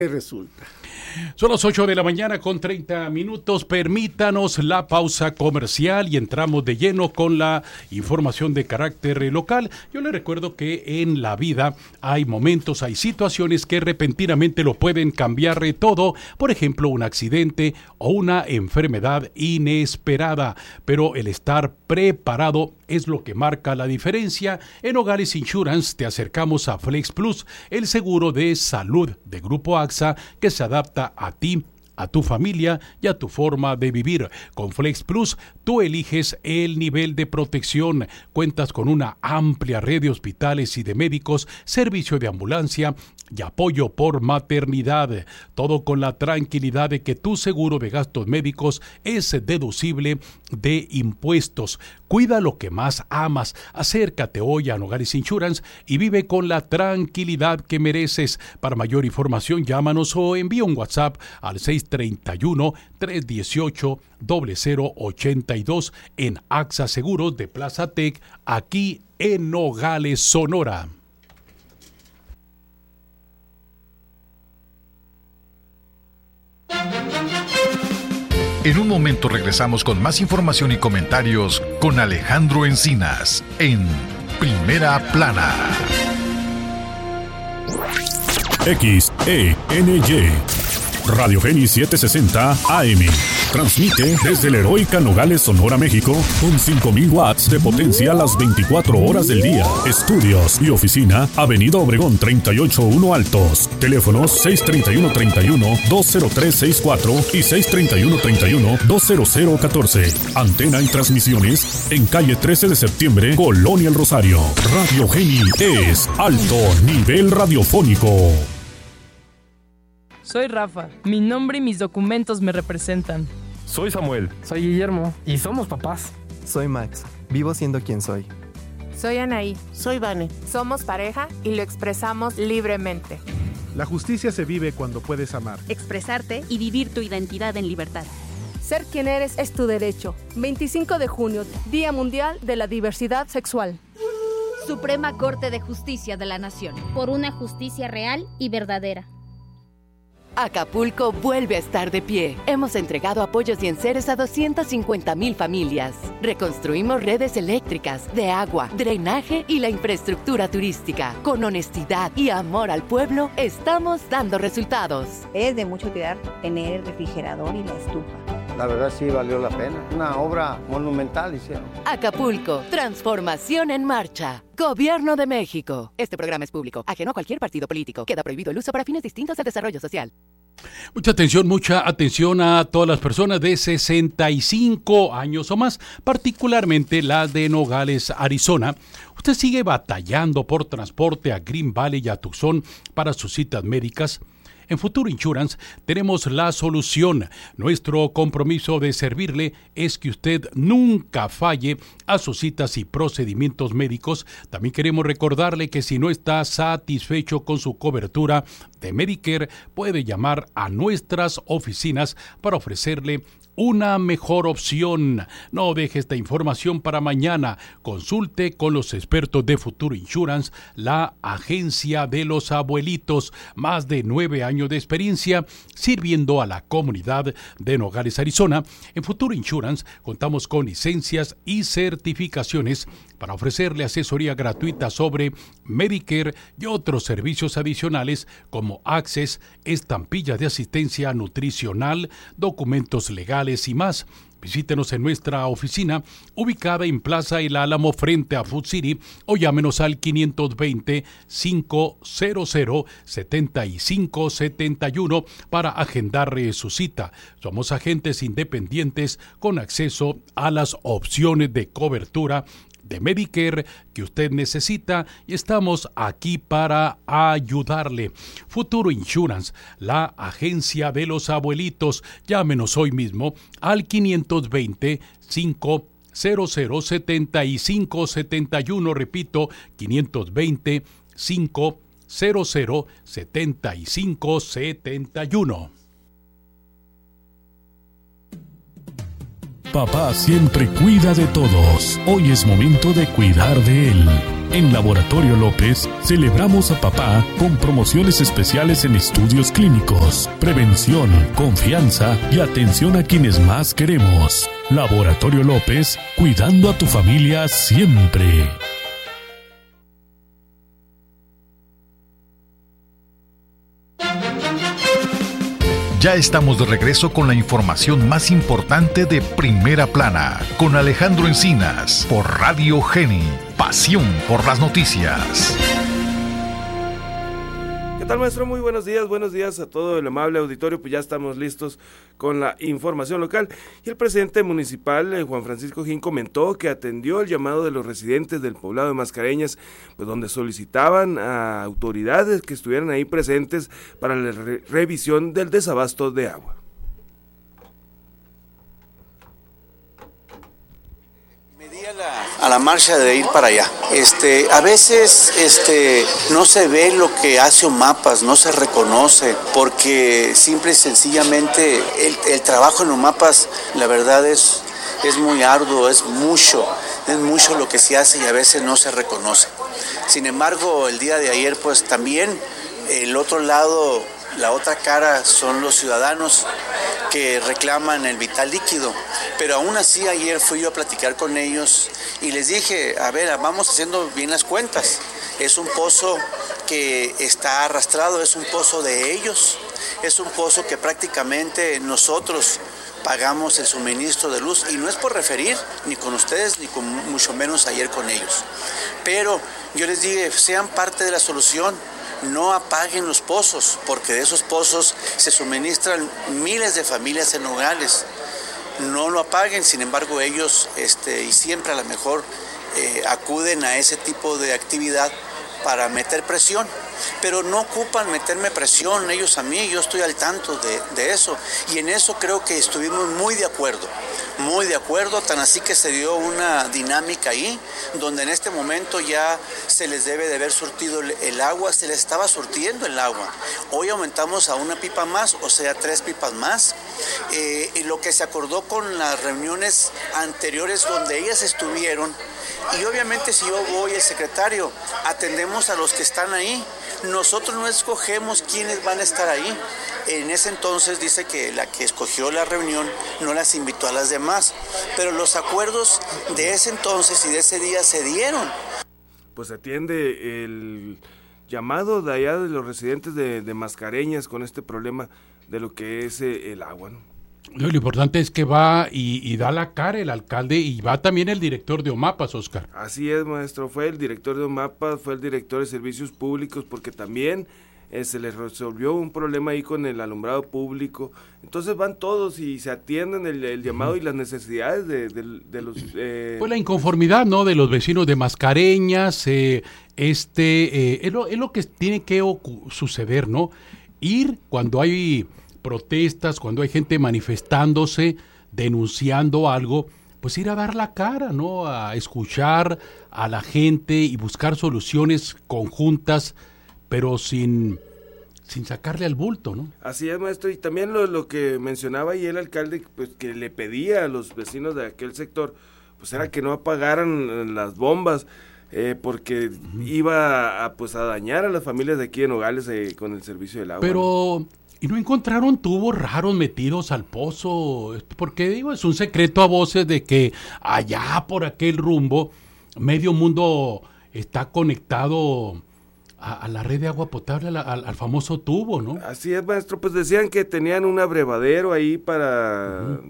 resulta. Son las 8 de la mañana con 30 minutos. Permítanos la pausa comercial y entramos de lleno con la información de carácter local. Yo le recuerdo que en la vida hay momentos, hay situaciones que repentinamente lo pueden cambiar todo. Por ejemplo, un accidente o una enfermedad inesperada. Pero el estar preparado es lo que marca la diferencia. En Nogales Insurance te acercamos a Flex Plus, el seguro de salud de Grupo AXA que se adapta a ti, a tu familia y a tu forma de vivir. Con Flex Plus, tú eliges el nivel de protección. Cuentas con una amplia red de hospitales y de médicos, servicio de ambulancia y apoyo por maternidad. Todo con la tranquilidad de que tu seguro de gastos médicos es deducible de impuestos. Cuida lo que más amas. Acércate hoy a Nogales Insurance y vive con la tranquilidad que mereces. Para mayor información, llámanos o envía un WhatsApp al 631-318-0082 en AXA Seguros de Plaza Tec, aquí en Nogales, Sonora. En un momento regresamos con más información y comentarios con Alejandro Encinas en Primera Plana. XENY Radio Fénix 760 AM. Transmite desde la heroica Nogales, Sonora, México, con 5,000 watts de potencia las 24 horas del día. Estudios y oficina, Avenida Obregón 381 Altos. Teléfonos 631-31-20364 y 631-31-20014. Antena y transmisiones en calle 13 de septiembre, Colonia El Rosario. Radio Fénix es alto nivel radiofónico. Soy Rafa. Mi nombre y mis documentos me representan. Soy Samuel. Soy Guillermo. Y somos papás. Soy Max. Vivo siendo quien soy. Soy Anaí. Soy Vane. Somos pareja y lo expresamos libremente. La justicia se vive cuando puedes amar, expresarte y vivir tu identidad en libertad. Ser quien eres es tu derecho. 25 de junio, Día Mundial de la Diversidad Sexual. Suprema Corte de Justicia de la Nación. Por una justicia real y verdadera. Acapulco vuelve a estar de pie. Hemos entregado apoyos y enseres a 250,000 familias. Reconstruimos redes eléctricas, de agua, drenaje y la infraestructura turística. Con honestidad y amor al pueblo, estamos dando resultados. Es de mucho cuidar tener el refrigerador y la estufa. La verdad sí valió la pena. Una obra monumental hicieron. Acapulco, transformación en marcha. Gobierno de México. Este programa es público, ajeno a cualquier partido político. Queda prohibido el uso para fines distintos del desarrollo social. Mucha atención a todas las personas de 65 años o más, particularmente las de Nogales, Arizona. ¿Usted sigue batallando por transporte a Green Valley y a Tucson para sus citas médicas? En Futuro Insurance tenemos la solución. Nuestro compromiso de servirle es que usted nunca falle a sus citas y procedimientos médicos. También queremos recordarle que si no está satisfecho con su cobertura de Medicare, puede llamar a nuestras oficinas para ofrecerle una mejor opción. No deje esta información para mañana. Consulte con los expertos de Futuro Insurance, la agencia de los abuelitos. Más de 9 años de experiencia sirviendo a la comunidad de Nogales, Arizona. En Futuro Insurance contamos con licencias y certificaciones para ofrecerle asesoría gratuita sobre Medicare y otros servicios adicionales como Access, estampillas de asistencia nutricional, documentos legales y más. Visítenos en nuestra oficina ubicada en Plaza El Álamo frente a Food City o llámenos al 520-500-7571 para agendar su cita. Somos agentes independientes con acceso a las opciones de cobertura de Medicare que usted necesita y estamos aquí para ayudarle. Futuro Insurance, la agencia de los abuelitos. Llámenos hoy mismo al 520-500-7571. Repito, 520-500-7571. Papá siempre cuida de todos. Hoy es momento de cuidar de él. En Laboratorio López celebramos a papá con promociones especiales en estudios clínicos, prevención, confianza y atención a quienes más queremos. Laboratorio López, cuidando a tu familia siempre. Ya estamos de regreso con la información más importante de Primera Plana, con Alejandro Encinas, por Radio Geni, pasión por las noticias. ¿Qué tal, maestro? Muy buenos días a todo el amable auditorio. Pues ya estamos listos con la información local. Y el presidente municipal, Juan Francisco Gin, comentó que atendió el llamado de los residentes del poblado de Mascareñas, pues donde solicitaban a autoridades que estuvieran ahí presentes para la revisión del desabasto de agua. A la marcha de ir para allá. A veces no se ve lo que hace OMAPAS, no se reconoce, porque simple y sencillamente el trabajo en OMAPAS, la verdad es muy arduo, es mucho lo que se hace y a veces no se reconoce. Sin embargo, el día de ayer, pues también el otro lado, la otra cara son los ciudadanos que reclaman el vital líquido, pero aún así ayer fui yo a platicar con ellos y les dije, a ver, vamos haciendo bien las cuentas, es un pozo que está arrastrado, es un pozo de ellos, es un pozo que prácticamente nosotros pagamos el suministro de luz, y no es por referir ni con ustedes ni con mucho menos ayer con ellos, pero yo les dije, sean parte de la solución. No apaguen los pozos, porque de esos pozos se suministran miles de familias en Nogales. No lo apaguen, sin embargo ellos y siempre a lo mejor acuden a ese tipo de actividad para meter presión, pero no ocupan meterme presión ellos a mí, yo estoy al tanto de eso, y en eso creo que estuvimos muy de acuerdo, tan así que se dio una dinámica ahí, donde en este momento ya se les debe de haber surtido el agua, se les estaba surtiendo el agua, hoy aumentamos a una pipa más, o sea 3 pipas más, y lo que se acordó con las reuniones anteriores donde ellas estuvieron, y obviamente si yo voy, el secretario, atendemos a los que están ahí, nosotros no escogemos quiénes van a estar ahí. En ese entonces dice que la que escogió la reunión no las invitó a las demás, pero los acuerdos de ese entonces y de ese día se dieron. Pues atiende el llamado de allá de los residentes de Mascareñas con este problema de lo que es el agua, ¿no? Lo importante es que va y da la cara el alcalde, y va también el director de OMAPAS, Oscar. Así es, maestro, fue el director de OMAPAS, fue el director de Servicios Públicos, porque también se les resolvió un problema ahí con el alumbrado público. Entonces van todos y se atienden el llamado y las necesidades de los... Pues la inconformidad, ¿no?, de los vecinos de Mascareñas, es lo que tiene que suceder, ¿no? Ir cuando hay protestas, cuando hay gente manifestándose, denunciando algo, pues ir a dar la cara, ¿no? A escuchar a la gente y buscar soluciones conjuntas, pero sin sacarle al bulto, ¿no? Así es, maestro, y también lo que mencionaba ahí el alcalde, pues que le pedía a los vecinos de aquel sector, pues era que no apagaran las bombas, porque iba a dañar a las familias de aquí en Nogales con el servicio del agua. Pero... ¿y no encontraron tubos raros metidos al pozo? Porque digo, es un secreto a voces de que allá por aquel rumbo, medio mundo está conectado a la red de agua potable, al famoso tubo, ¿no? Así es, maestro, pues decían que tenían un abrevadero ahí para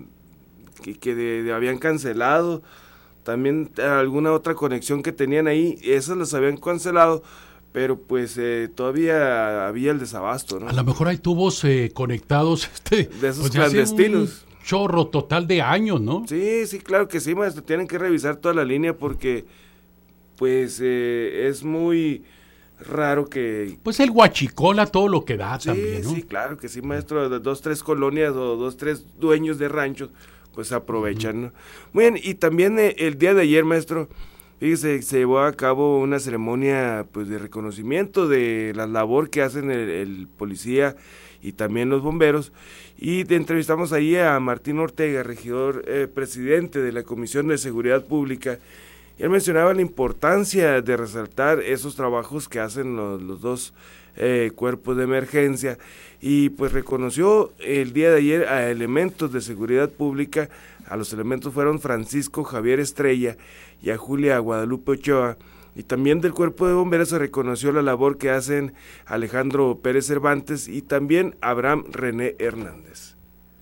que habían cancelado, también alguna otra conexión que tenían ahí, esas las habían cancelado, pero pues todavía había el desabasto, ¿no? A lo mejor hay tubos conectados de esos clandestinos. Un chorro total de años, ¿no? Sí, claro que sí, maestro, tienen que revisar toda la línea porque pues es muy raro que... Pues el huachicola todo lo que da también, ¿no? Sí, claro que sí, maestro, de 2, 3 colonias o 2, 3 dueños de ranchos, pues aprovechan, ¿no? Muy bien, y también el día de ayer, maestro, fíjese, se llevó a cabo una ceremonia pues de reconocimiento de la labor que hacen el policía y también los bomberos, y entrevistamos ahí a Martín Ortega, regidor presidente de la Comisión de Seguridad Pública, Y él mencionaba la importancia de resaltar esos trabajos que hacen los dos cuerpos de emergencia, y pues reconoció el día de ayer a elementos de seguridad pública. A los elementos fueron Francisco Javier Estrella y a Julia Guadalupe Ochoa. Y también del cuerpo de bomberos se reconoció la labor que hacen Alejandro Pérez Cervantes y también Abraham René Hernández.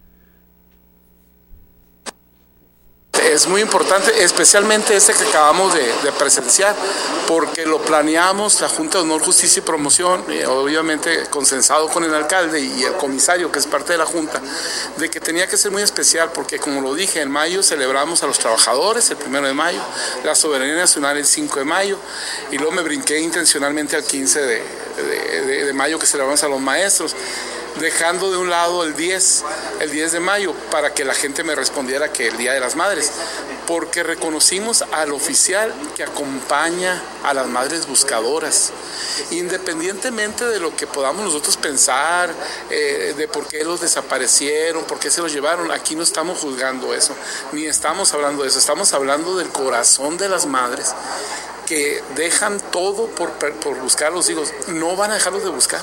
Es muy importante, especialmente este que acabamos de presenciar, porque lo planeamos, la Junta de Honor, Justicia y Promoción, obviamente consensado con el alcalde y el comisario, que es parte de la Junta, de que tenía que ser muy especial, porque como lo dije, en mayo celebramos a los trabajadores, el 1 de mayo, la soberanía nacional el 5 de mayo, y luego me brinqué intencionalmente al 15 de mayo, que celebramos a los maestros, dejando de un lado el 10 de mayo, para que la gente me respondiera que el Día de las Madres, porque reconocimos al oficial que acompaña a las madres buscadoras, independientemente de lo que podamos nosotros pensar, de por qué los desaparecieron, por qué se los llevaron. Aquí no estamos juzgando eso, ni estamos hablando de eso, estamos hablando del corazón de las madres que dejan todo por buscar a los hijos. No van a dejarlos de buscar.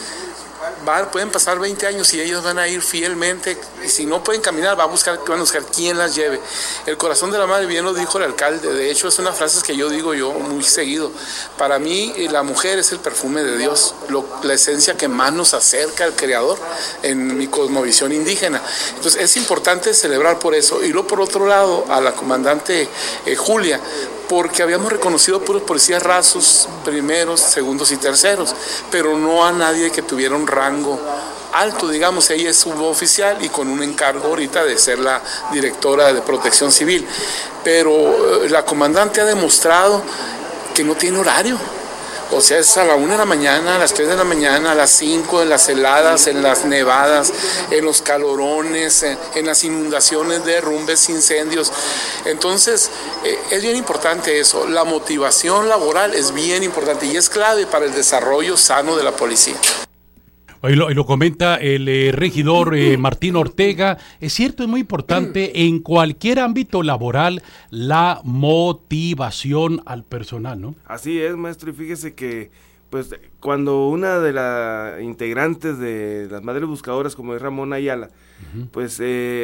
Pueden pasar 20 años y ellos van a ir fielmente, y si no pueden caminar van a buscar quién las lleve. El corazón de la madre, bien lo dijo el alcalde, de hecho es una frase que yo digo muy seguido. Para mí la mujer es el perfume de Dios, la esencia que más nos acerca al Creador en mi cosmovisión indígena. Entonces es importante celebrar por eso. Y luego por otro lado a la comandante Julia, porque habíamos reconocido puros policías rasos, primeros, segundos y terceros, pero no a nadie que tuviera un rango alto, digamos. Ella es suboficial y con un encargo ahorita de ser la directora de Protección Civil, pero la comandante ha demostrado que no tiene horario. O sea, es a la 1 de la mañana, a las 3 de la mañana, a las 5, en las heladas, en las nevadas, en los calorones, en las inundaciones, derrumbes, incendios. Entonces, es bien importante eso. La motivación laboral es bien importante y es clave para el desarrollo sano de la policía. Y lo comenta el regidor Martín Ortega. Es cierto, es muy importante en cualquier ámbito laboral la motivación al personal, ¿no? Así es, maestro, y fíjese que pues cuando una de las integrantes de las Madres Buscadoras, como es Ramón Ayala, pues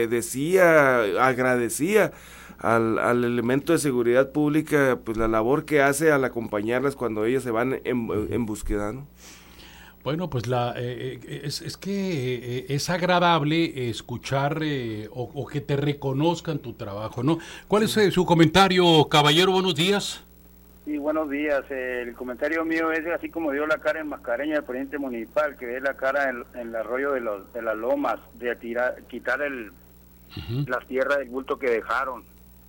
agradecía al elemento de seguridad pública, pues la labor que hace al acompañarlas cuando ellas se van en búsqueda, ¿no? Bueno, pues es que es agradable escuchar o que te reconozcan tu trabajo, ¿no? ¿Cuál es su comentario, caballero? Buenos días. Sí, buenos días. El comentario mío es así como dio la cara en Mascareña el presidente municipal, que dio la cara en el arroyo de las lomas, de quitar las tierras del bulto que dejaron.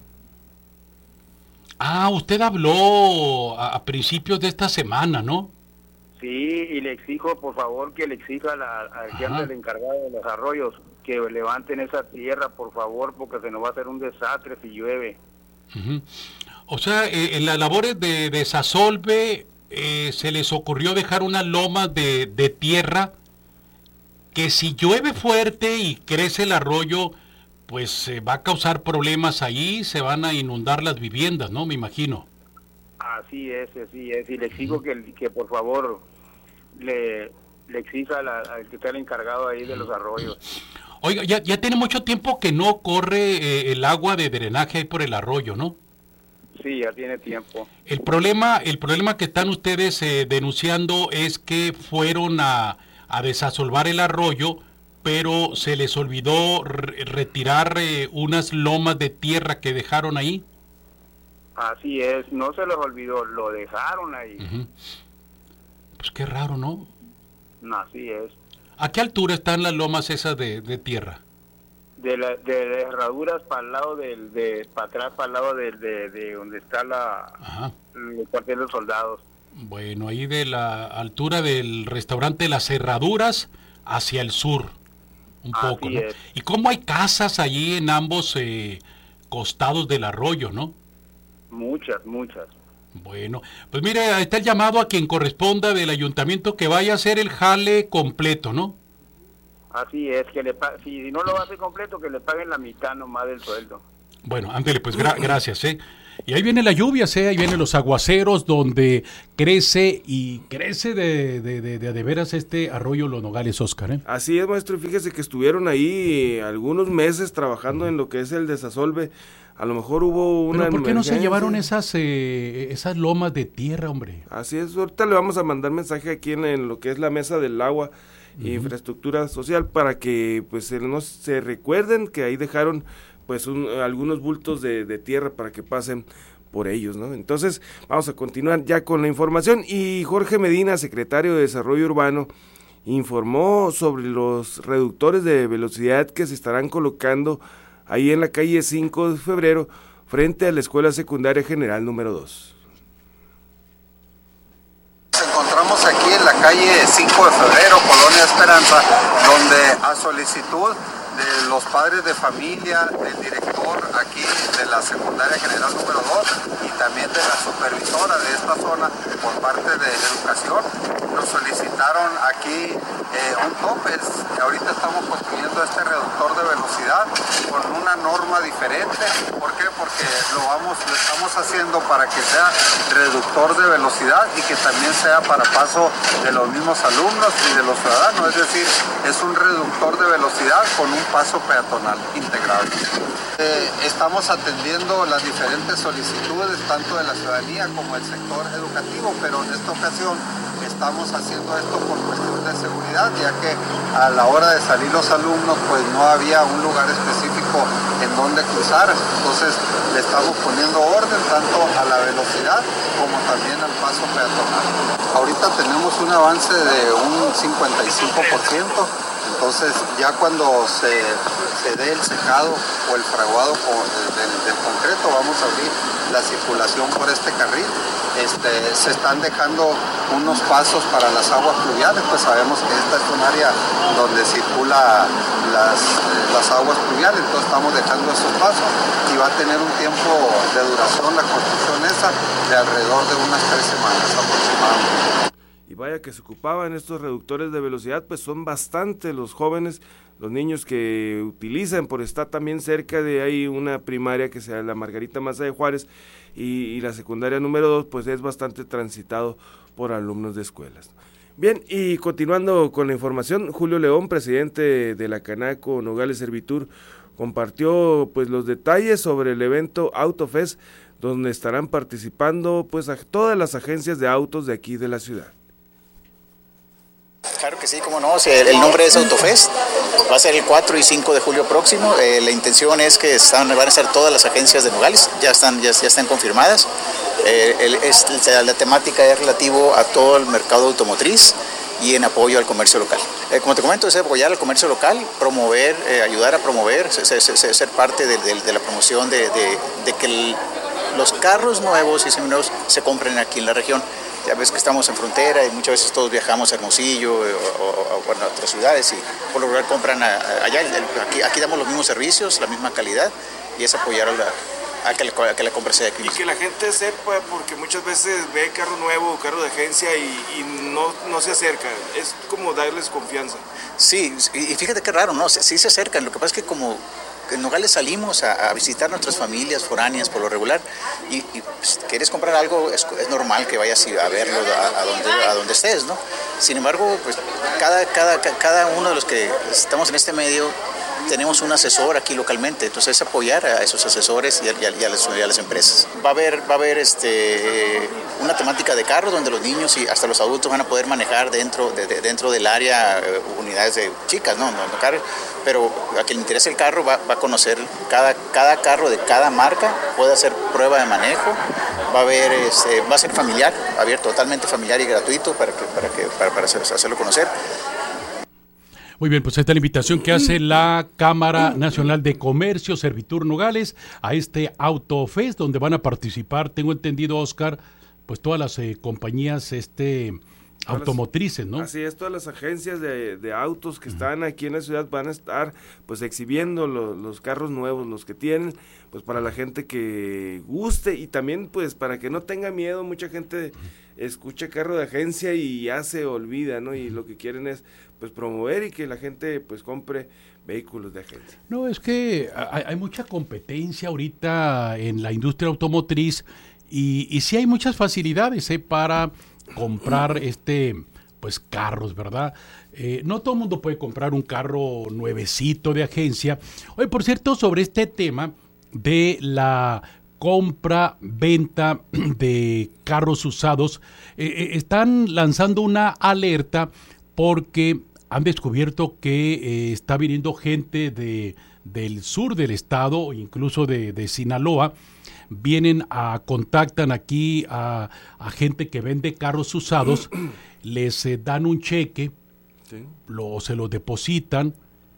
Ah, usted habló a principios de esta semana, ¿no? Sí, y le exijo, por favor, que le exija al que anda el encargado de los arroyos, que levanten esa tierra, por favor, porque se nos va a hacer un desastre si llueve. O sea, en las labores de desasolve se les ocurrió dejar unas lomas de tierra que si llueve fuerte y crece el arroyo, pues va a causar problemas ahí, se van a inundar las viviendas, ¿no? Me imagino. Así es, y le exijo que por favor le exija al que está el encargado ahí de los arroyos. Oiga, ya tiene mucho tiempo que no corre el agua de drenaje ahí por el arroyo, ¿no? Sí, ya tiene tiempo. El problema que están ustedes denunciando es que fueron a desasolvar el arroyo, pero se les olvidó retirar unas lomas de tierra que dejaron ahí. Así es, no se les olvidó, lo dejaron ahí. Pues qué raro, ¿no? Así es. ¿A qué altura están las lomas esas de tierra? De las herraduras para el lado para atrás, para el lado de donde está el cuartel de soldados. Bueno, ahí de la altura del restaurante Las Herraduras hacia el sur, un poco, ¿no? Y cómo hay casas allí en ambos costados del arroyo, ¿no? Muchas. Bueno, pues mire, ahí está el llamado a quien corresponda del ayuntamiento que vaya a hacer el jale completo, ¿no? Así es, que si no lo hace completo, que le paguen la mitad nomás del sueldo. Bueno, ándele, pues gracias, Y ahí viene la lluvia, ahí vienen los aguaceros, donde crece de veras este arroyo Los Nogales, Oscar. Así es, maestro, fíjese que estuvieron ahí algunos meses trabajando en lo que es el desasolve. A lo mejor hubo una ¿Pero por qué no se emergencia. llevaron esas lomas de tierra, hombre? Así es, ahorita le vamos a mandar mensaje aquí en lo que es la mesa del agua e infraestructura social para que pues se recuerden que ahí dejaron pues algunos bultos de tierra para que pasen por ellos, ¿no? Entonces, vamos a continuar ya con la información. Y Jorge Medina, secretario de Desarrollo Urbano, informó sobre los reductores de velocidad que se estarán colocando ahí en la calle 5 de febrero, frente a la Escuela Secundaria General número 2. Nos encontramos aquí en la calle 5 de febrero, Colonia Esperanza, donde a solicitud de los padres de familia, del director aquí de la Secundaria General número 2 y también de la supervisora de esta zona por parte de Educación, nos solicitaron aquí un tope. Ahorita estamos construyendo este reductor de velocidad con una norma diferente. ¿Por qué? Porque lo estamos haciendo para que sea reductor de velocidad y que también sea para paso de los mismos alumnos y de los ciudadanos. Es decir, es un reductor de velocidad con un paso peatonal integrado. Estamos atendiendo las diferentes solicitudes tanto de la ciudadanía como del sector educativo, pero en esta ocasión estamos haciendo esto por cuestión de seguridad, ya que a la hora de salir los alumnos pues no había un lugar específico en donde cruzar. Entonces le estamos poniendo orden tanto a la velocidad como también al paso peatonal. Ahorita tenemos un avance de un 55%. Entonces ya cuando se dé el secado o el fraguado del concreto, vamos a abrir la circulación por este carril. Se están dejando unos pasos para las aguas pluviales, pues sabemos que esta es un área donde circula las aguas pluviales, entonces estamos dejando esos pasos y va a tener un tiempo de duración la construcción esa de alrededor de unas 3 semanas aproximadamente. Y vaya que se ocupaban estos reductores de velocidad, pues son bastante los jóvenes, los niños que utilizan, por estar también cerca de ahí una primaria que sea la Margarita Maza de Juárez y la secundaria número 2, pues es bastante transitado por alumnos de escuelas. Bien, y continuando con la información, Julio León, presidente de la Canaco Nogales Servitur, compartió pues los detalles sobre el evento AutoFest, donde estarán participando pues a todas las agencias de autos de aquí de la ciudad. Claro que sí, cómo no, el nombre es AutoFest, va a ser el 4 y 5 de julio próximo, la intención es que van a ser todas las agencias de Nogales, ya están confirmadas, la temática es relativo a todo el mercado automotriz y en apoyo al comercio local. Como te comento, es apoyar al comercio local, promover, ayudar a promover, ser parte de la promoción de que los carros nuevos y seminuevos se compren aquí en la región. Ya ves que estamos en frontera y muchas veces todos viajamos a Hermosillo o a otras ciudades y por lo general compran allá. Aquí damos los mismos servicios, la misma calidad y es apoyar a que la compra sea aquí. Y que la gente sepa, porque muchas veces ve carro nuevo, carro de agencia y no se acerca. Es como darles confianza. Sí, y fíjate qué raro, ¿no? Sí se acercan. Lo que pasa es que como en Nogales salimos a visitar nuestras familias foráneas por lo regular y pues, quieres comprar algo, es normal que vayas a verlo a donde estés, ¿no? Sin embargo, pues cada uno de los que estamos en este medio tenemos un asesor aquí localmente, entonces es apoyar a esos asesores y a las empresas. Va a haber una temática de carro donde los niños y hasta los adultos van a poder manejar dentro del área unidades de chicas, no carros, pero a quien le interese el carro va a conocer cada carro de cada marca, puede hacer prueba de manejo, va a ser familiar, abierto, totalmente familiar y gratuito para hacerlo conocer. Muy bien, pues esta es la invitación que hace la Cámara Nacional de Comercio Servitur Nogales a este AutoFest, donde van a participar, tengo entendido, Oscar, pues todas las compañías automotrices, ¿no? Así es, todas las agencias de autos que están aquí en la ciudad van a estar pues exhibiendo los carros nuevos, los que tienen, pues para la gente que guste y también pues para que no tenga miedo. Mucha gente escucha carro de agencia y ya se olvida, ¿no? Y lo que quieren es pues promover y que la gente pues compre vehículos de agencia. No, es que hay mucha competencia ahorita en la industria automotriz y sí hay muchas facilidades para comprar pues carros, ¿verdad? No todo el mundo puede comprar un carro nuevecito de agencia. Oye, por cierto, sobre este tema de la compra-venta de carros usados, están lanzando una alerta porque han descubierto que está viniendo gente del sur del estado, incluso de Sinaloa. Contactan aquí a gente que vende carros usados, les dan un cheque, sí, se lo depositan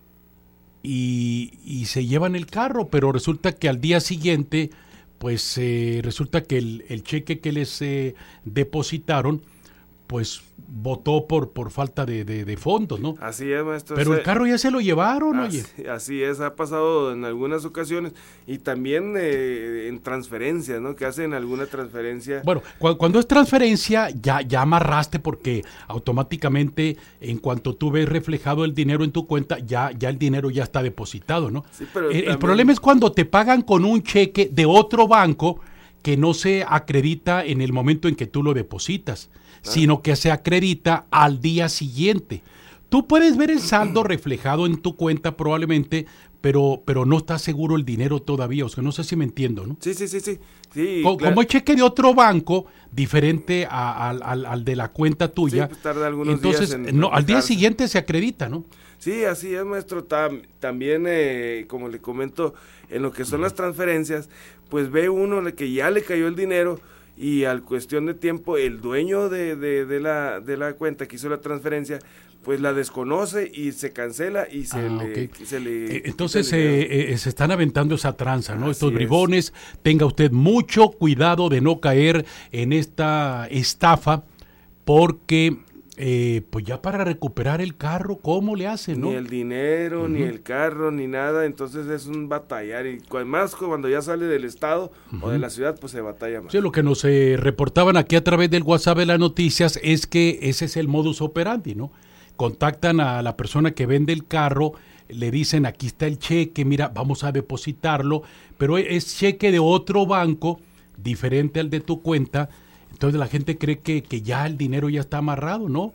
y se llevan el carro, pero resulta que al día siguiente, pues resulta que el cheque que les depositaron, pues votó por falta de fondos, ¿no? Así es, maestro. Pero el carro ya se lo llevaron, oye. Así es, ha pasado en algunas ocasiones y también en transferencias, ¿no? Que hacen alguna transferencia. Bueno, cuando es transferencia ya amarraste porque automáticamente en cuanto tú ves reflejado el dinero en tu cuenta, ya el dinero ya está depositado, ¿no? Sí, pero el problema es cuando te pagan con un cheque de otro banco que no se acredita en el momento en que tú lo depositas, sino que se acredita al día siguiente. Tú puedes ver el saldo reflejado en tu cuenta probablemente, pero no estás seguro el dinero todavía. O sea, no sé si me entiendo, ¿no? Sí. Como el cheque de otro banco, diferente al de la cuenta tuya. Sí, pues tarda algunos entonces, días al día siguiente se acredita, ¿no? Sí, así es, maestro. También, como le comento, en lo que son las transferencias, pues ve uno que ya le cayó el dinero y al cuestión de tiempo el dueño de la cuenta que hizo la transferencia pues la desconoce y se cancela y se le entonces se están aventando esa tranza, ¿no? Estos bribones. Tenga usted mucho cuidado de no caer en esta estafa porque pues ya para recuperar el carro, ¿cómo le hacen, no? Ni el dinero, ni el carro, ni nada, entonces es un batallar, y más cuando ya sale del estado o de la ciudad, pues se batalla más. Sí, lo que nos reportaban aquí a través del WhatsApp de las noticias es que ese es el modus operandi, ¿no? Contactan a la persona que vende el carro, le dicen, aquí está el cheque, mira, vamos a depositarlo, pero es cheque de otro banco, diferente al de tu cuenta. Entonces la gente cree que ya el dinero ya está amarrado, ¿no?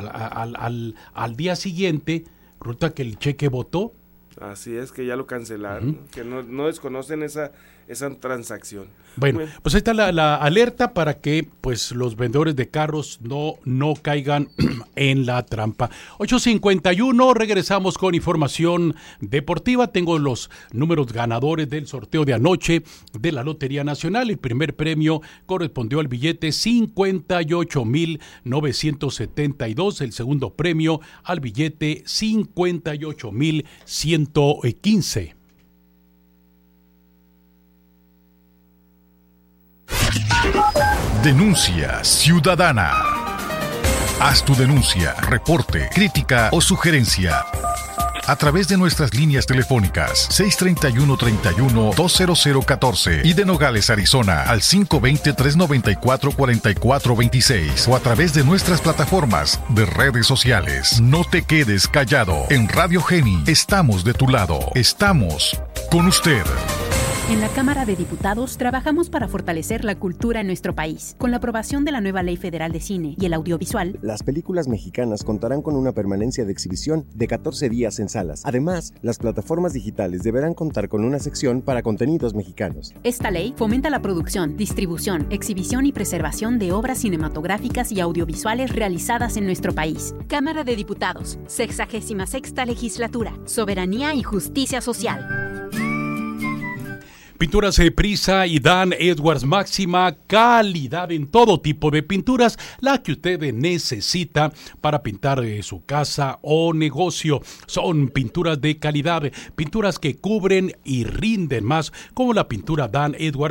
Al día siguiente resulta que el cheque votó. Así es, que ya lo cancelaron, que no desconocen esa transacción. Bueno, pues ahí está la alerta para que pues los vendedores de carros no caigan en la trampa. 8:51, regresamos con información deportiva. Tengo los números ganadores del sorteo de anoche de la Lotería Nacional. El primer premio correspondió al billete 58,972. El segundo premio al billete 58,115. Denuncia ciudadana. Haz tu denuncia, reporte, crítica o sugerencia a través de nuestras líneas telefónicas 631-31-20014 y de Nogales, Arizona al 520-394-4426 o a través de nuestras plataformas de redes sociales. No te quedes callado. En Radio Geni estamos de tu lado. Estamos con usted. En la Cámara de Diputados trabajamos para fortalecer la cultura en nuestro país. Con la aprobación de la nueva Ley Federal de Cine y el Audiovisual, las películas mexicanas contarán con una permanencia de exhibición de 14 días en salas. Además, las plataformas digitales deberán contar con una sección para contenidos mexicanos. Esta ley fomenta la producción, distribución, exhibición y preservación de obras cinematográficas y audiovisuales realizadas en nuestro país. Cámara de Diputados, 66ª Legislatura, Soberanía y Justicia Social. Pinturas Prisa y Dan Edwards, máxima calidad en todo tipo de pinturas, la que usted necesita para pintar su casa o negocio. Son pinturas de calidad, pinturas que cubren y rinden más, como la pintura Dan Edwards,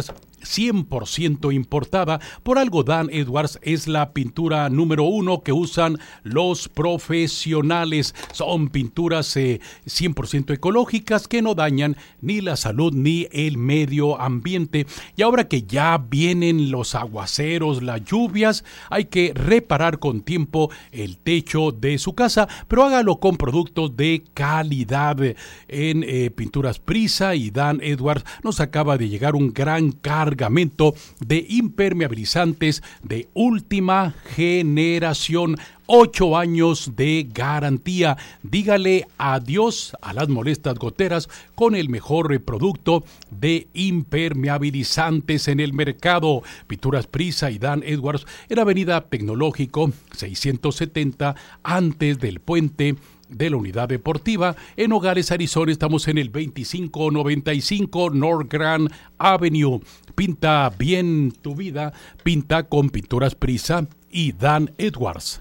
100% importada. Por algo Dan Edwards es la pintura número 1 que usan los profesionales. Son pinturas 100% ecológicas que no dañan ni la salud ni el medio ambiente. Y ahora que ya vienen los aguaceros, las lluvias, hay que reparar con tiempo el techo de su casa, pero hágalo con productos de calidad. En Pinturas Prisa y Dan Edwards nos acaba de llegar un gran cargamento de impermeabilizantes de última generación. 8 años de garantía. Dígale adiós a las molestas goteras con el mejor producto de impermeabilizantes en el mercado. Pinturas Prisa y Dan Edwards en Avenida Tecnológico 670, antes del puente de la Unidad Deportiva. En Nogales, Arizona, estamos en el 2595 North Grand Avenue. Pinta bien tu vida, pinta con Pinturas Prisa y Dan Edwards.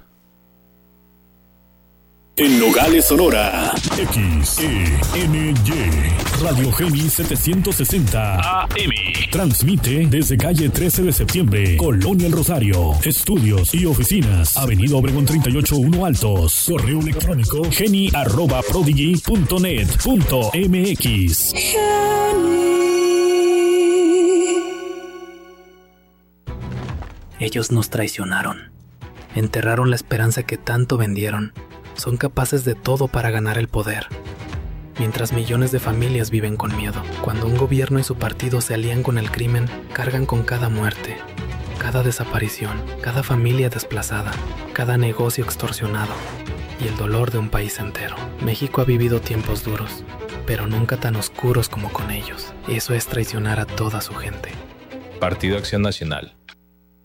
En Nogales, Sonora, XENY, Radio Geni 760 AM. Transmite desde calle 13 de septiembre, Colonia El Rosario. Estudios y oficinas, Avenida Obregón 38-1 Altos. Correo electrónico geni@prodigy.net.mx. Ellos nos traicionaron. Enterraron la esperanza que tanto vendieron. Son capaces de todo para ganar el poder, mientras millones de familias viven con miedo. Cuando un gobierno y su partido se alían con el crimen, cargan con cada muerte, cada desaparición, cada familia desplazada, cada negocio extorsionado y el dolor de un país entero. México ha vivido tiempos duros, pero nunca tan oscuros como con ellos. Eso es traicionar a toda su gente. Partido Acción Nacional.